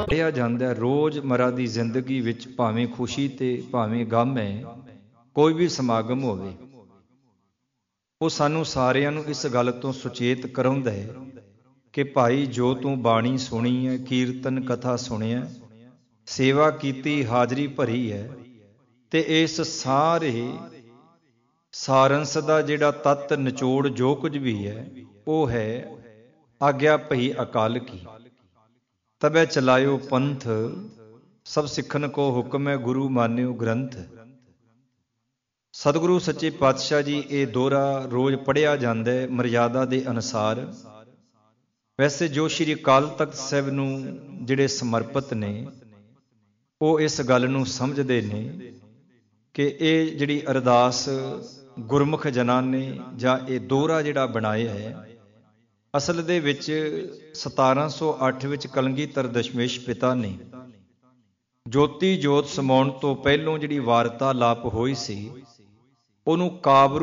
ਪੜ੍ਹਿਆ ਜਾਂਦਾ ਰੋਜ਼ਮਰਾ ਦੀ ਜ਼ਿੰਦਗੀ ਵਿੱਚ, ਭਾਵੇਂ ਖੁਸ਼ੀ ਤੇ ਭਾਵੇਂ ਗਮ ਹੈ, ਕੋਈ ਵੀ ਸਮਾਗਮ ਹੋਵੇ, ਉਹ ਸਾਨੂੰ ਸਾਰਿਆਂ ਨੂੰ ਇਸ ਗੱਲ ਤੋਂ ਸੁਚੇਤ ਕਰਾਉਂਦਾ ਹੈ ਕਿ ਭਾਈ ਜੋ ਤੂੰ ਬਾਣੀ ਸੁਣੀ ਹੈ, ਕੀਰਤਨ ਕਥਾ ਸੁਣਿਆ, ਸੇਵਾ ਕੀਤੀ, ਹਾਜ਼ਰੀ ਭਰੀ ਹੈ, ਤੇ ਇਸ ਸਾਰੇ ਸਾਰੰਸ ਦਾ ਜਿਹੜਾ ਤੱਤ ਨਿਚੋੜ ਜੋ ਕੁਝ ਵੀ ਹੈ ਉਹ ਹੈ ਆਗਿਆ ਭਈ ਅਕਾਲ ਕੀ। ਤਬੈ ਚਲਾਇਓ ਪੰਥ ਸਭ ਸਿੱਖਣ ਕੋ ਹੁਕਮ ਹੈ, ਗੁਰੂ ਮਾਨਿਓ ਗ੍ਰੰਥ। ਸਤਿਗੁਰੂ ਸੱਚੇ ਪਾਤਸ਼ਾਹ ਜੀ ਇਹ ਦੋਹਰਾ ਰੋਜ਼ ਪੜ੍ਹਿਆ ਜਾਂਦਾ ਹੈ ਮਰਿਆਦਾ ਦੇ ਅਨੁਸਾਰ। ਵੈਸੇ ਜੋ ਸ਼੍ਰੀ ਅਕਾਲ ਤਖਤ ਸਾਹਿਬ ਨੂੰ ਜਿਹੜੇ ਸਮਰਪਿਤ ਨੇ ਉਹ ਇਸ ਗੱਲ ਨੂੰ ਸਮਝਦੇ ਨੇ ਕਿ ਇਹ ਜਿਹੜੀ ਅਰਦਾਸ ਗੁਰਮੁਖ ਜਨਾਂ ਨੇ ਜਾਂ ਇਹ ਦੋਹਰਾ ਜਿਹੜਾ ਬਣਾਇਆ ਹੈ, ਅਸਲ ਦੇ ਵਿੱਚ 1708 ਵਿੱਚ ਕਲਗੀਧਰ ਦਸ਼ਮੇਸ਼ ਪਿਤਾ ਨੇ ਜੋਤੀ ਜੋਤ ਸਮਾਉਣ ਤੋਂ ਪਹਿਲੋਂ ਜਿਹੜੀ ਵਾਰਤਾਲਾਪ ਹੋਈ ਸੀ ਉਹਨੂੰ ਕਾਵਿ